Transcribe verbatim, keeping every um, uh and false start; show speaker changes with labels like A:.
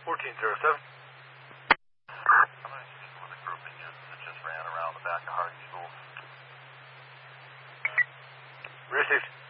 A: fourteen zero seven.
B: I'm going to speak with a group that just, that just ran around the back of Hardy School.
A: Received.